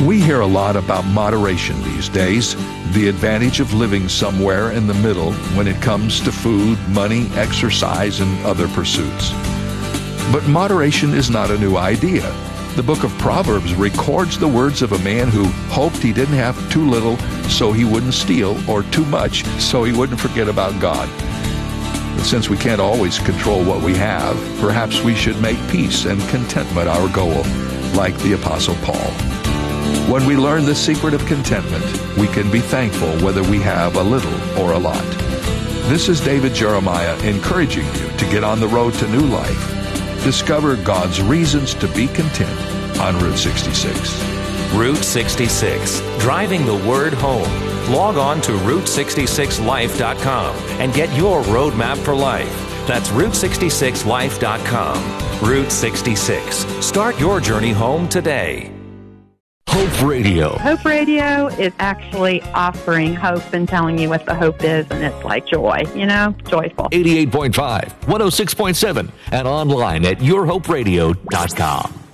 We hear a lot about moderation these days, the advantage of living somewhere in the middle when it comes to food, money, exercise, and other pursuits. But moderation is not a new idea. The book of Proverbs records the words of a man who hoped he didn't have too little so he wouldn't steal, or too much so he wouldn't forget about God. Since we can't always control what we have, perhaps we should make peace and contentment our goal, like the Apostle Paul. When we learn the secret of contentment, we can be thankful whether we have a little or a lot. This is David Jeremiah encouraging you to get on the road to new life. Discover God's reasons to be content on Route 66. Route 66, driving the word home. Log on to Route66Life.com and get your roadmap for life. That's Route66Life.com. Route 66. Start your journey home today. Hope Radio. Hope Radio is actually offering hope and telling you what the hope is, and it's like joy, joyful. 88.5, 106.7, and online at yourhoperadio.com.